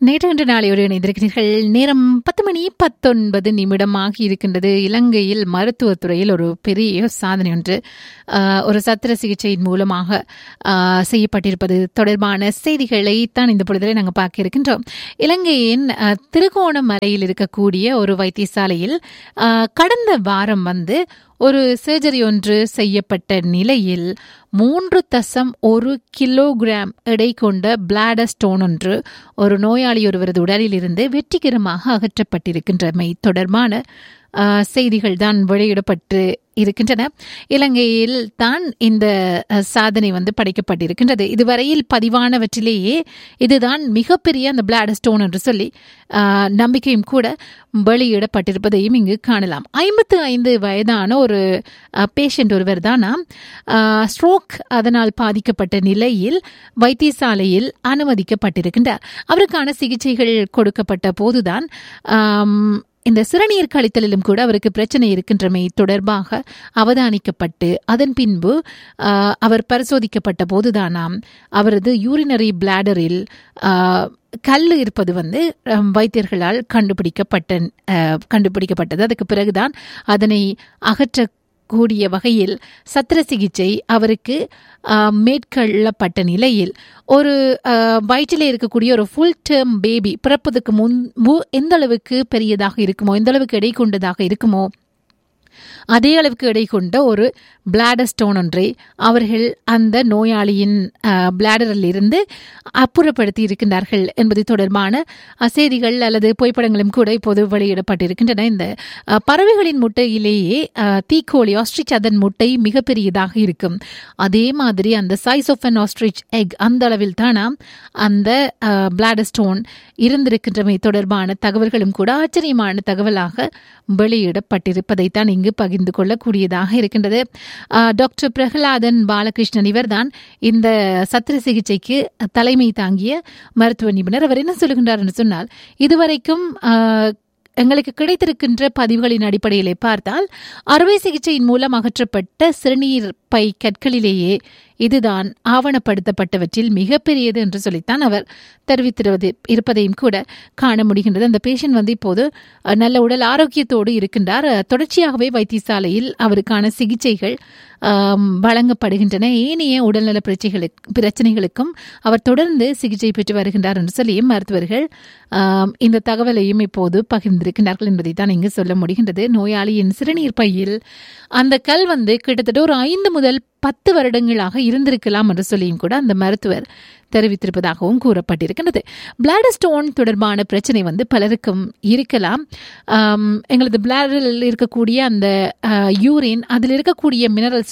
நேற்று இன்று நாளையோடு இணைந்திருக்கிறீர்கள். நேரம் 10:19 ஆகி இருக்கின்றது. இலங்கையில் மருத்துவத்துறையில் ஒரு பெரிய சாதனை ஒன்று ஒரு சத்திர சிகிச்சையின் மூலமாக செய்யப்பட்டிருப்பது தொடர்பான செய்திகளை தான் இந்த பொழுதில் நாங்கள் பார்க்க இருக்கின்றோம். இலங்கையின் திருகோணமலையில் இருக்கக்கூடிய ஒரு வைத்தியசாலையில் கடந்த வாரம் ஒரு சர்ஜரி ஒன்று செய்யப்பட்ட நிலையில் 3.1 கிலோகிராம் எடை கொண்ட பிளாடர் ஸ்டோன் ஒன்று ஒரு நோயாளி ஒருவரது உடலில் இருந்து வெற்றிகரமாக அகற்றப்பட்டிருக்கின்றமை தொடர்பான செய்திகள் தான் வெளியிடப்பட்டு இருக்கின்றன. இலங்கையில் தான் இந்த சாதனை படைக்கப்பட்டிருக்கின்றது. இதுவரையில் பதிவானவற்றிலேயே இதுதான் மிகப்பெரிய அந்த பிளாடர் ஸ்டோன் என்று சொல்லி நம்பிக்கையும் கூட வெளியிடப்பட்டிருப்பதையும் இங்கு காணலாம். 55 வயதான ஒரு பேஷண்ட் ஒருவர் தானா ஸ்ட்ரோக் அதனால் பாதிக்கப்பட்ட நிலையில் வைத்தியசாலையில் அனுமதிக்கப்பட்டிருக்கின்றார். அவருக்கான சிகிச்சைகள் கொடுக்கப்பட்ட போதுதான் இந்த சிறுநீர் கழித்தலிலும் கூட அவருக்கு பிரச்சனை இருக்கின்றமை தொடர்பாக அவதானிக்கப்பட்டு அதன் பின்பு அவர் பரிசோதிக்கப்பட்ட போதுதானாம் அவரது யூரினரி பிளாடரில் கல் இருப்பது வைத்தியர்களால் கண்டுபிடிக்கப்பட்டது. அதுக்கு பிறகுதான் அதனை அகற்றக்கூடிய வகையில் சத்திர சிகிச்சை அவருக்கு மேற்கொள்ளப்பட்ட நிலையில் ஒரு வயிற்றிலே இருக்கக்கூடிய ஒரு ஃபுல் டேர்ம் பேபி பிறப்பதற்கு முன்பு எந்த அளவுக்கு பெரியதாக இருக்குமோ, எந்த அளவுக்கு எடை கொண்டதாக இருக்குமோ அதே அளவுக்கு எடை கொண்ட ஒரு பிளாடர் ஸ்டோன் ஒன்றை அவர்கள் அந்த நோயாளியின் பிளாடரில் இருந்து அப்புறப்படுத்தி இருக்கின்றார்கள் என்பது தொடர்பான செய்திகள் அல்லது புகைப்படங்களும் கூட இப்போது வெளியிடப்பட்டிருக்கின்றன. இந்த பறவைகளின் முட்டையிலேயே தீக்கோழி ஆஸ்ட்ரிச் அதன் முட்டை மிகப்பெரியதாக இருக்கும். அதே மாதிரி அந்த size of an ostrich egg அந்த அளவில் தானா அந்த பிளாடர் ஸ்டோன் இருந்திருக்கின்றமை தொடர்பான தகவல்களும் கூட ஆச்சரியமான தகவலாக வெளியிடப்பட்டிருப்பதைத்தான் இங்கு பகிர்ந்து கொள்ளக்கூடியதாக இருக்கின்றது. டாக்டர் பிரகலாதன் பாலகிருஷ்ணன் இவர்தான் இந்த சத்திர சிகிச்சைக்கு தலைமை தாங்கிய மருத்துவ நிபுணர். அவர் என்ன சொல்லுகின்றார் என்று சொன்னால், இதுவரைக்கும் எங்களுக்கு கிடைத்திருக்கின்ற பதிவுகளின் அடிப்படையிலே பார்த்தால் அறுவை சிகிச்சையின் மூலம் அகற்றப்பட்ட சிறுநீர் பை கற்களிலேயே இதுதான் ஆவணப்படுத்தப்பட்டவற்றில் மிகப்பெரியது என்று சொல்லித்தான் அவர் இருப்பதையும் கூட காண முடிகின்றது. அந்த பேஷண்ட் இப்போது நல்ல உடல் ஆரோக்கியத்தோடு இருக்கின்றார். தொடர்ச்சியாகவே வைத்தியசாலையில் அவருக்கான சிகிச்சைகள் வழங்கப்படுகின்றன. ஏனைய உடல்நல பிரச்சனைகளுக்கும் அவர் தொடர்ந்து சிகிச்சை பெற்று வருகின்றார் என்று சொல்லியும் மருத்துவர்கள் இந்த தகவலையும் இப்போது பகிர்ந்திருக்கின்றார்கள் என்பதை தான் இங்கு சொல்ல முடிகின்றது. நோயாளியின் சிறுநீர் பையில் அந்த கல் கிட்டத்தட்ட ஒரு 5 முதல் 10 வருடங்களாக இருந்திருக்கலாம் என்று சொல்லியும் கூட அந்த மருத்துவர் தெரிவித்திருப்பதாகவும் கூறப்பட்டிருக்கின்றது. பிளாடர் ஸ்டோன் தொடர்பான பிரச்சனை பலருக்கும் இருக்கலாம். எங்களது பிளாடரில் இருக்கக்கூடிய அந்த யூரின் அதில் இருக்கக்கூடிய மினரல்ஸ்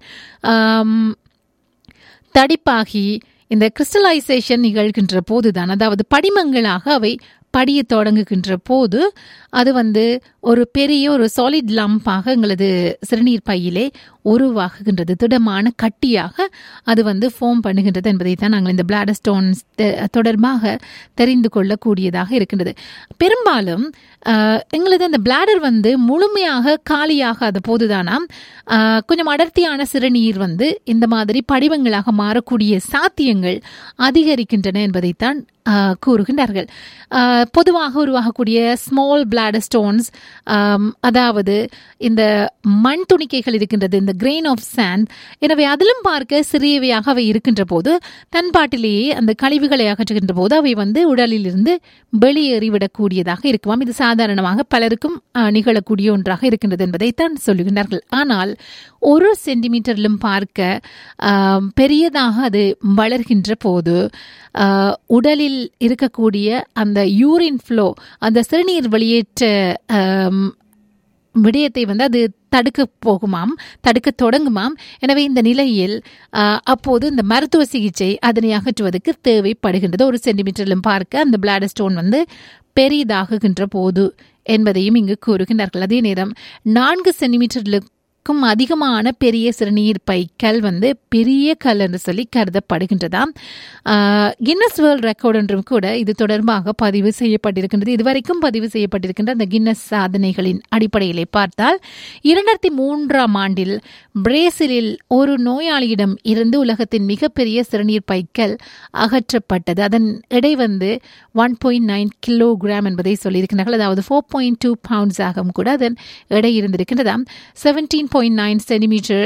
தடிப்பாகி இந்த கிறிஸ்டலைசேஷன் நிகழ்கின்ற போதுதான், அதாவது படிமங்களாக அவை படிய தொடங்குகின்ற போது அது ஒரு பெரிய ஒரு சாலிட் லம்பாக எங்களது சிறுநீர் பையிலே உருவாகுகின்றது. திடமான கட்டியாக அது ஃபார்ம் பண்ணுகின்றது என்பதை தான் நாங்கள் இந்த பிளாடர் ஸ்டோன்ஸ் தொடர்பாக தெரிந்து கொள்ளக்கூடியதாக இருக்கின்றது. பெரும்பாலும் எங்களது அந்த பிளாடர் முழுமையாக காலியாகாத போதுதானா கொஞ்சம் அடர்த்தியான சிறுநீர் இந்த மாதிரி படிவங்களாக மாறக்கூடிய சாத்தியங்கள் அதிகரிக்கின்றன என்பதைத்தான் கூறுகின்றார்கள். பொதுவாக உருவாகக்கூடிய ஸ்மால் பிளாடர் ஸ்டோன்ஸ், அதாவது இந்த மண் துணிக்கைகள் இருக்கின்றது, இந்த கிரெயின் ஆஃப் சாண்ட். எனவே அதிலும் பார்க்க சிறியவையாக அவை இருக்கின்ற போது தன்பாட்டிலேயே அந்த கழிவுகளை அகற்றுகின்ற போது அவை உடலில் இருந்து வெளியேறிவிடக்கூடியதாக இருக்குமாம். இது சாதாரணமாக பலருக்கும் நிகழக்கூடிய ஒன்றாக இருக்கின்றது என்பதைத்தான் சொல்லுகின்றார்கள். ஆனால் 1 சென்டிமீட்டரிலும் பார்க்க பெரியதாக அது வளர்கின்ற போது உடலில் இருக்கக்கூடிய அந்த யூரின் ஃப்ளோ, அந்த சிறுநீர் வெளியேற்ற விடயத்தை அது தடுக்க தொடங்குமாம். எனவே இந்த நிலையில் அப்போது இந்த மருத்துவ சிகிச்சை அதனை அகற்றுவதற்கு தேவைப்படுகின்றது. 1 சென்டிமீட்டரிலும் பார்க்க அந்த பிளாடர் ஸ்டோன் பெரிதாகுகின்ற போது என்பதையும் இங்கு கூறுகின்றார்கள். அதே நேரம் 4 சென்டிமீட்டர்களுக்கு மீட்டருக்கும் அதிகமான பெரிய சிறுநீர் பைக்கல் வந்து பெரிய கல் என்று சொல்லி கருதப்படுகின்றதாம். கின்னஸ் வேர்ல்ட் ரெக்கார்ட் என்றும் கூட இது தொடர்பாக பதிவு செய்யப்பட்டிருக்கின்றது. இதுவரைக்கும் பதிவு செய்யப்பட்டிருக்கின்ற அந்த கின்னஸ் சாதனைகளின் அடிப்படையிலே பார்த்தால் 2003 ஆண்டில் பிரேசிலில் ஒரு நோயாளியிடம் இருந்து உலகத்தின் மிகப்பெரிய சிறுநீர் பைக்கல் அகற்றப்பட்டது. அதன் எடை வந்து 1.9 கிலோகிராம் என்பதை சொல்லியிருக்கிறார்கள். அதாவது 4.2 பவுண்ட்ஸ் ஆகவும் கூட அதன் எடை இருந்திருக்கின்றதாம். 17.9 சென்டிமீட்டர்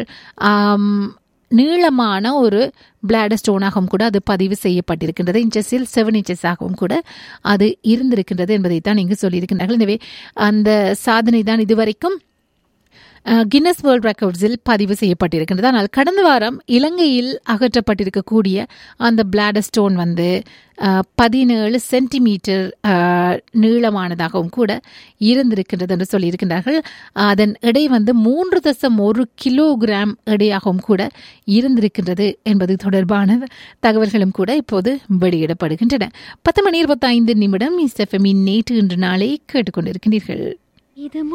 நீளமான ஒரு பிளாடர் ஸ்டோனாகவும் கூட அது பதிவு செய்யப்பட்டிருக்கின்றது. இன்ச்சஸில் 7 இன்ச்சஸ் ஆகவும் கூட அது இருந்திருக்கின்றது என்பதைத்தான் இங்கு சொல்லியிருக்கிறார்கள். எனவே அந்த சாதனை தான் இதுவரைக்கும் கின்னஸ் வேர்ல்ட் ரெக்கார்ட்ஸில் பதிவு செய்யப்பட்டிருக்கின்றது. ஆனால் கடந்த வாரம் இலங்கையில் அகற்றப்பட்டிருக்கக்கூடிய அந்த பிளாடர் ஸ்டோன் வந்து 17 சென்டிமீட்டர் நீளமானதாகவும் கூட இருந்திருக்கின்றது என்று சொல்லியிருக்கின்றார்கள். அதன் எடை வந்து 3.1 கிலோகிராம் எடையாகவும் கூட இருந்திருக்கின்றது என்பது தொடர்பான தகவல்களும் கூட இப்போது வெளியிடப்படுகின்றன. 10 மணி 25 நிமிடம். எஃப்எம்மின் நேற்று இன்று நாளை கேட்டுக்கொண்டிருக்கின்றீர்கள்.